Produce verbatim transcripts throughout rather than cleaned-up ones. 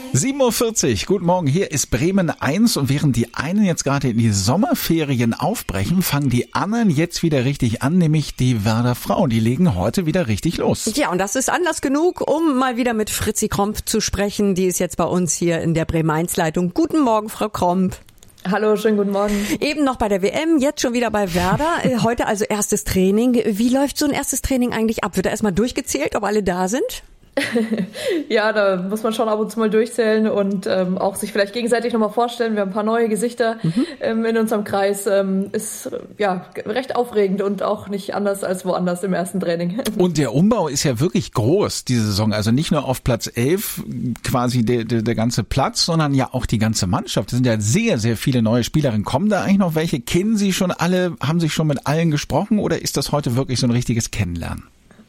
sieben Uhr vierzig, guten Morgen, hier ist Bremen eins und während die einen jetzt gerade in die Sommerferien aufbrechen, fangen die anderen jetzt wieder richtig an, nämlich die Werder Frauen, die legen heute wieder richtig los. Ja, und das ist Anlass genug, um mal wieder mit Fritzi Kromp zu sprechen, die ist jetzt bei uns hier in der Bremen eins Leitung. Guten Morgen, Frau Kromp. Hallo, schönen guten Morgen. Eben noch bei der W M, jetzt schon wieder bei Werder, heute also erstes Training. Wie läuft so ein erstes Training eigentlich ab? Wird da erstmal durchgezählt, ob alle da sind? Ja, da muss man schon ab und zu mal durchzählen und ähm, auch sich vielleicht gegenseitig nochmal vorstellen. Wir haben ein paar neue Gesichter mhm. ähm, in unserem Kreis. Ähm, ist ja recht aufregend und auch nicht anders als woanders im ersten Training. Und der Umbau ist ja wirklich groß diese Saison. Also nicht nur auf Platz elf quasi der, der, der ganze Platz, sondern ja auch die ganze Mannschaft. Es sind ja sehr, sehr viele neue Spielerinnen. Kommen da eigentlich noch welche? Kennen Sie schon alle? Haben Sie schon mit allen gesprochen? Oder ist das heute wirklich so ein richtiges Kennenlernen?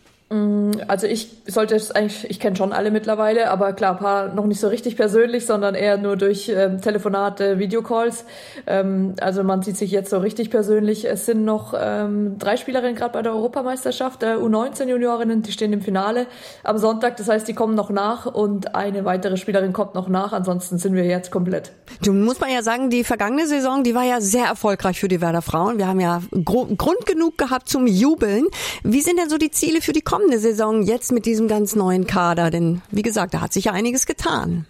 Also ich sollte es eigentlich, ich kenne schon alle mittlerweile, aber klar, ein paar noch nicht so richtig persönlich, sondern eher nur durch ähm, Telefonate, Videocalls. Ähm, also man sieht sich jetzt so richtig persönlich. Es sind noch ähm, drei Spielerinnen gerade bei der Europameisterschaft, der U neunzehn Juniorinnen, die stehen im Finale am Sonntag. Das heißt, die kommen noch nach und eine weitere Spielerin kommt noch nach. Ansonsten sind wir jetzt komplett. Nun muss man ja sagen, die vergangene Saison, die war ja sehr erfolgreich für die Werder Frauen. Wir haben ja Gro- Grund genug gehabt zum Jubeln. Wie sind denn so die Ziele für die kommende Saison jetzt mit diesem ganz neuen Kader? Denn wie gesagt, da hat sich ja einiges getan.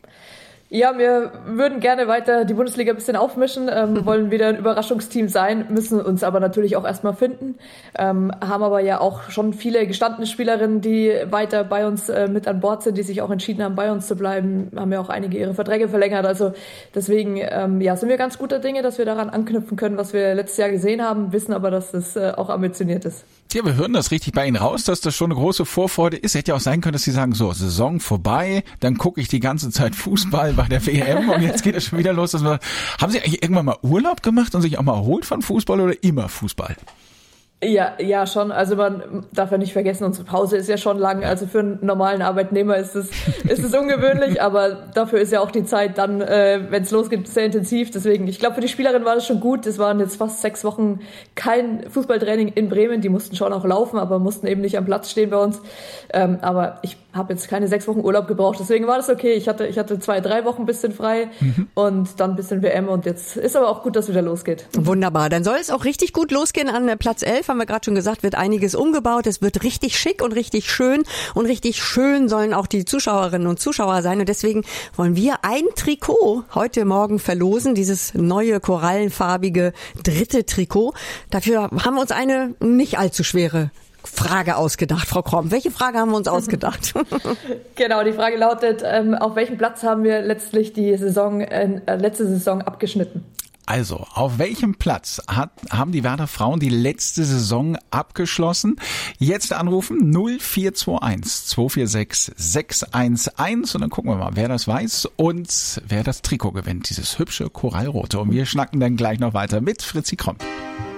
Ja, wir würden gerne weiter die Bundesliga ein bisschen aufmischen, ähm, wollen wieder ein Überraschungsteam sein, müssen uns aber natürlich auch erstmal finden, ähm, haben aber ja auch schon viele gestandene Spielerinnen, die weiter bei uns äh, mit an Bord sind, die sich auch entschieden haben, bei uns zu bleiben, haben ja auch einige ihre Verträge verlängert, also deswegen ähm, ja, sind wir ganz guter Dinge, dass wir daran anknüpfen können, was wir letztes Jahr gesehen haben, wissen aber, dass das äh, auch ambitioniert ist. Ja, wir hören das richtig bei Ihnen raus, dass das schon eine große Vorfreude ist. Hätte ja auch sein können, dass Sie sagen, so, Saison vorbei, dann gucke ich die ganze Zeit Fußball bei der W M und jetzt geht es schon wieder los. Dass wir, haben Sie eigentlich irgendwann mal Urlaub gemacht und sich auch mal erholt von Fußball oder immer Fußball? Ja, ja, schon. Also man darf ja nicht vergessen, unsere Pause ist ja schon lang. Also für einen normalen Arbeitnehmer ist es ist es ungewöhnlich, aber dafür ist ja auch die Zeit dann, äh, wenn es losgeht, sehr intensiv. Deswegen, ich glaube, für die Spielerin war das schon gut. Es waren jetzt fast sechs Wochen kein Fußballtraining in Bremen. Die mussten schon auch laufen, aber mussten eben nicht am Platz stehen bei uns. Ähm, aber ich habe jetzt keine sechs Wochen Urlaub gebraucht. Deswegen war das okay. Ich hatte ich hatte zwei, drei Wochen ein bisschen frei mhm. und dann ein bisschen W M. Und jetzt ist aber auch gut, dass es wieder losgeht. Wunderbar. Dann soll es auch richtig gut losgehen an Platz elf. Haben wir gerade schon gesagt, wird einiges umgebaut. Es wird richtig schick und richtig schön. Und richtig schön sollen auch die Zuschauerinnen und Zuschauer sein. Und deswegen wollen wir ein Trikot heute Morgen verlosen. Dieses neue korallenfarbige dritte Trikot. Dafür haben wir uns eine nicht allzu schwere Frage ausgedacht, Frau Kromp. Welche Frage haben wir uns ausgedacht? Genau, die Frage lautet, ähm, auf welchem Platz haben wir letztlich die Saison, äh, letzte Saison abgeschnitten? Also, auf welchem Platz hat, haben die Werder Frauen die letzte Saison abgeschlossen? Jetzt anrufen null vier zwei eins zwei vier sechs sechs eins eins und dann gucken wir mal, wer das weiß und wer das Trikot gewinnt, dieses hübsche Korallrote. Und wir schnacken dann gleich noch weiter mit Fritzi Kromp.